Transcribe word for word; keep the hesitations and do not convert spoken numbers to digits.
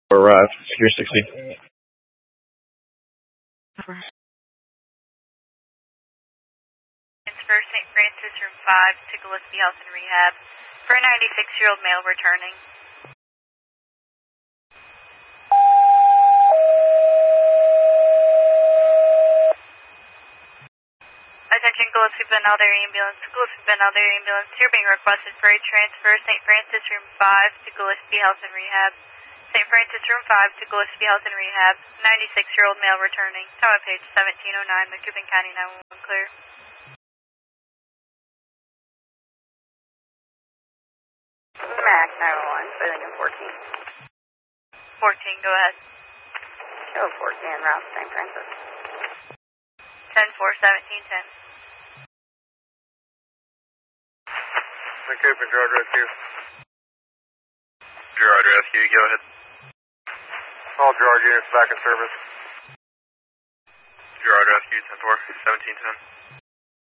arrived. Secure sixty. Transfer Saint Francis, room five to Gillespie Health and Rehab for a ninety-six-year-old male returning. Attention Gillespie Benalder Ambulance. Gillespie Benalder Ambulance. You're being requested for a transfer Saint Francis, room five to Gillespie Health and Rehab. Saint Francis, room five to Gillespie Health and Rehab. ninety-six-year-old male returning. Tower page seventeen oh nine, McEwen County nine one one clear. Mac nine one one, Burlington fourteen. fourteen, go ahead. Oh, fourteen, route to Saint Francis. ten four, seventeen ten. McEwen, Gerard Rescue. Gerard Rescue, go ahead. All Gerard units back in service. Gerard Rescue, ten four, seventeen ten.